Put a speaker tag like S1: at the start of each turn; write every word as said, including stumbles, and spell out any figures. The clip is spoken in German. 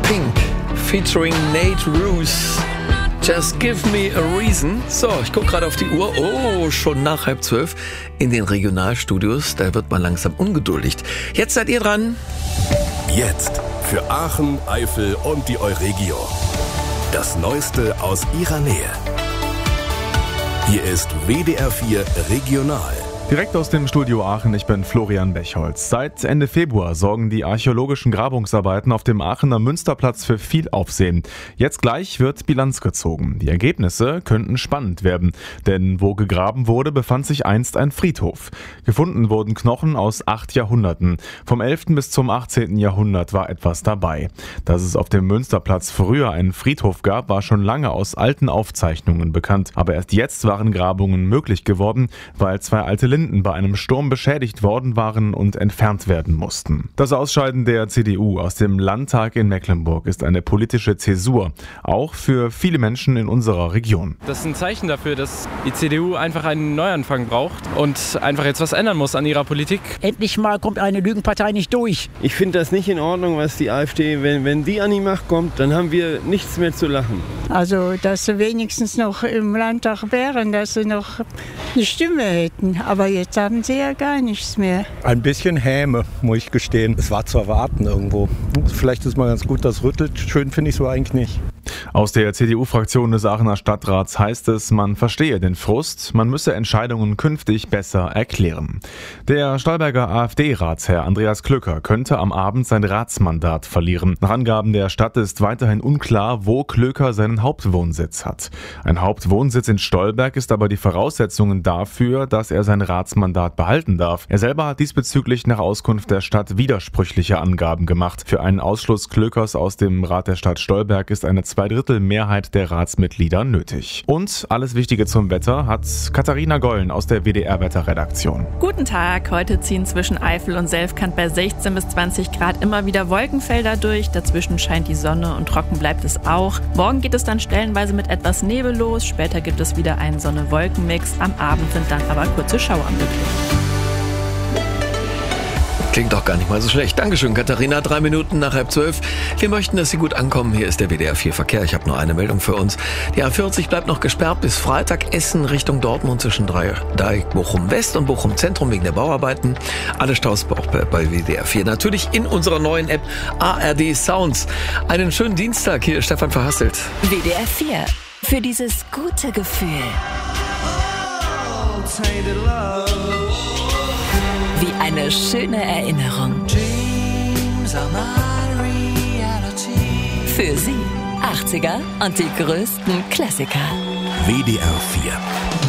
S1: Pink featuring Nate Roos. Just give me a reason. So, ich gucke gerade auf die Uhr. Oh, schon nach halb zwölf in den Regionalstudios. Da wird man langsam ungeduldig. Jetzt seid ihr dran.
S2: Jetzt für Aachen, Eifel und die Euregio. Das Neueste aus ihrer Nähe. Hier ist W D R vier Regional.
S3: Direkt aus dem Studio Aachen, ich bin Florian Bechholz. Seit Ende Februar sorgen die archäologischen Grabungsarbeiten auf dem Aachener Münsterplatz für viel Aufsehen. Jetzt gleich wird Bilanz gezogen. Die Ergebnisse könnten spannend werden, denn wo gegraben wurde, befand sich einst ein Friedhof. Gefunden wurden Knochen aus acht Jahrhunderten. Vom elften bis zum achtzehnten Jahrhundert war etwas dabei. Dass es auf dem Münsterplatz früher einen Friedhof gab, war schon lange aus alten Aufzeichnungen bekannt. Aber erst jetzt waren Grabungen möglich geworden, weil zwei alte Linden bei einem Sturm beschädigt worden waren und entfernt werden mussten. Das Ausscheiden der C D U aus dem Landtag in Mecklenburg ist eine politische Zäsur, auch für viele Menschen in unserer Region.
S4: Das ist ein Zeichen dafür, dass die C D U einfach einen Neuanfang braucht und einfach jetzt was ändern muss an ihrer Politik.
S5: Endlich mal kommt eine Lügenpartei nicht durch.
S6: Ich finde das nicht in Ordnung, was die AfD, wenn, wenn die an die Macht kommt, dann haben wir nichts mehr zu lachen.
S7: Also, dass sie wenigstens noch im Landtag wären, dass sie noch eine Stimme hätten. Aber jetzt haben sie ja gar nichts mehr.
S8: Ein bisschen Häme, muss ich gestehen. Es war zu erwarten irgendwo. Vielleicht ist mal ganz gut, das rüttelt. Schön finde ich so eigentlich nicht.
S3: Aus der C D U-Fraktion des Aachener Stadtrats heißt es, man verstehe den Frust, man müsse Entscheidungen künftig besser erklären. Der Stolberger AfD-Ratsherr Andreas Klöcker könnte am Abend sein Ratsmandat verlieren. Nach Angaben der Stadt ist weiterhin unklar, wo Klöcker seinen Hauptwohnsitz hat. Ein Hauptwohnsitz in Stolberg ist aber die Voraussetzung dafür, dass er sein Ratsmandat behalten darf. Er selber hat diesbezüglich nach Auskunft der Stadt widersprüchliche Angaben gemacht. Für einen Ausschluss Klöckers aus dem Rat der Stadt Stolberg ist eine Zweidrittelmehrheit der Ratsmitglieder nötig. Und alles Wichtige zum Wetter hat Katharina Gollen aus der W D R-Wetterredaktion.
S9: Guten Tag, heute ziehen zwischen Eifel und Selfkant bei sechzehn bis zwanzig Grad immer wieder Wolkenfelder durch. Dazwischen scheint die Sonne und trocken bleibt es auch. Morgen geht es dann stellenweise mit etwas Nebel los. Später gibt es wieder einen Sonne-Wolken-Mix. Am Abend sind dann aber kurze Schauer möglich.
S1: Klingt doch gar nicht mal so schlecht. Dankeschön, Katharina. Drei Minuten nach halb zwölf. Wir möchten, dass Sie gut ankommen. Hier ist der W D R vier Verkehr. Ich habe nur eine Meldung für uns. Die A vierzig bleibt noch gesperrt bis Freitag. Essen Richtung Dortmund zwischen Dreieck Bochum West und Bochum Zentrum wegen der Bauarbeiten. Alle Staus auch bei W D R vier. Natürlich in unserer neuen App A R D Sounds. Einen schönen Dienstag. Hier ist Stefan Verhasselt.
S10: W D R vier. Für dieses gute Gefühl. Wie eine schöne Erinnerung. Für Sie achtziger und die größten Klassiker.
S2: W D R vier.